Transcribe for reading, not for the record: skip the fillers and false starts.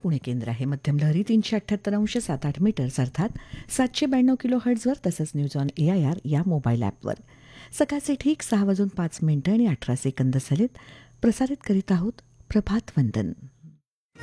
पुणे केंद्र आहे. मध्यम लहरी 378.7 मीटर्स अर्थात 792 किलो हर्ट्झवर, तसंच न्यूज ऑन AIR या मोबाईल ॲपवर. सकाळचे ठीक 6:05 आणि 18 सेकंद झालेत. प्रसारित करीत आहोत प्रभात वंदन.